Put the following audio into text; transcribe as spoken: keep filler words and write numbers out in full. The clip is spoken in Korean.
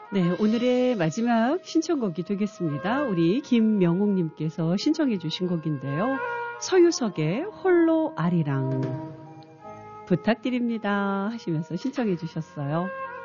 네, 오늘의 마지막 신청곡이 되겠습니다. 우리 김명옥님께서 신청해 주신 곡인데요. 서유석의 홀로 아리랑 부탁드립니다 하시면서 신청해 주셨어요.